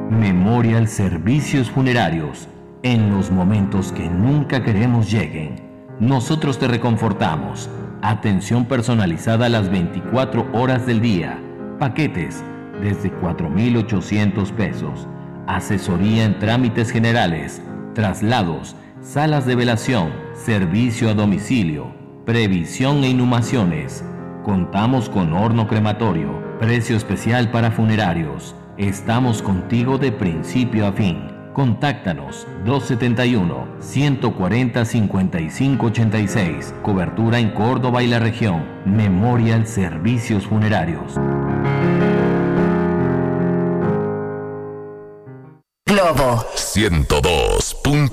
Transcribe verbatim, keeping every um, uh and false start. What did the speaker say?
Memorial Servicios Funerarios. En los momentos que nunca queremos lleguen, nosotros te reconfortamos. Atención personalizada las veinticuatro horas del día. Paquetes desde cuatro mil ochocientos pesos. Asesoría en trámites generales, traslados, salas de velación, servicio a domicilio, previsión e inhumaciones. Contamos con horno crematorio, precio especial para funerarios. Estamos contigo de principio a fin. Contáctanos dos setenta y uno, ciento cuarenta, cincuenta y cinco ochenta y seis. Cobertura en Córdoba y la región. Memorial Servicios Funerarios. Globo ciento dos punto